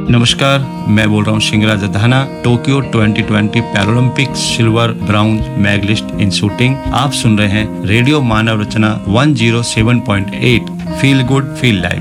नमस्कार, मैं बोल रहा हूँ शिंगराज धाना, Tokyo 2020 Paralympic silver brown medallist इन शूटिंग। आप सुन रहे हैं रेडियो मानव रचना 107.8 फील गुड फील लाइव।